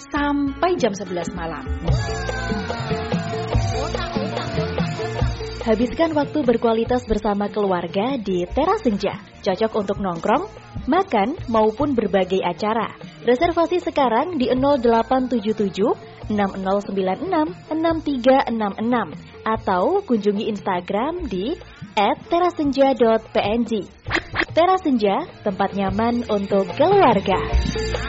sampai jam 11 malam. Habiskan waktu berkualitas bersama keluarga di Teras Senja. Cocok untuk nongkrong, makan, maupun berbagai acara. Reservasi sekarang di 0877 6096 6366 atau kunjungi Instagram di @terasenja.png. Teras Senja, tempat nyaman untuk keluarga.